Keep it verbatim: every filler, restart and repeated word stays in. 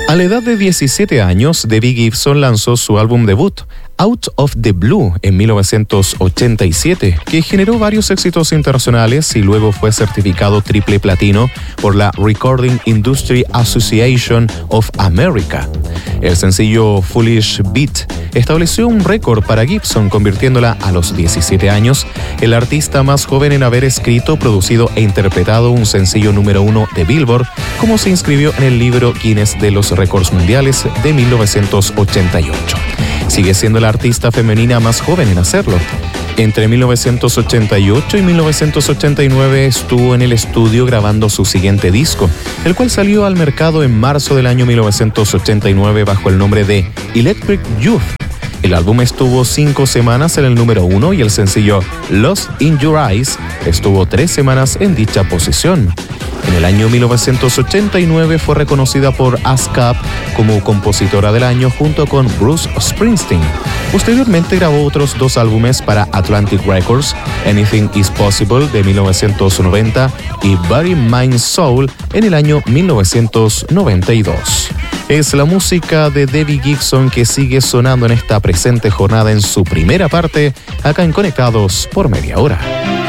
A la edad de diecisiete años, Debbie Gibson lanzó su álbum debut, Out of the Blue, en mil novecientos ochenta y siete, que generó varios éxitos internacionales y luego fue certificado triple platino por la Recording Industry Association of America. El sencillo Foolish Beat estableció un récord para Gibson, convirtiéndola a los diecisiete años el artista más joven en haber escrito, producido e interpretado un sencillo número uno de Billboard, como se inscribió en el libro Guinness de los Récords Mundiales de mil novecientos ochenta y ocho. Sigue siendo la artista femenina más joven en hacerlo. Entre mil novecientos ochenta y ocho y mil novecientos ochenta y nueve estuvo en el estudio grabando su siguiente disco, el cual salió al mercado en marzo del año mil novecientos ochenta y nueve bajo el nombre de Electric Youth. El álbum estuvo cinco semanas en el número uno y el sencillo Lost in Your Eyes estuvo tres semanas en dicha posición. En el año mil novecientos ochenta y nueve fue reconocida por ASCAP como compositora del año junto con Bruce Springsteen. Posteriormente grabó otros dos álbumes para Atlantic Records, Anything is Possible de mil novecientos noventa y Body, Mind, Soul en el año mil novecientos noventa y dos. Es la música de Debbie Gibson que sigue sonando en esta presente jornada en su primera parte, acá en Conectados por Media Hora.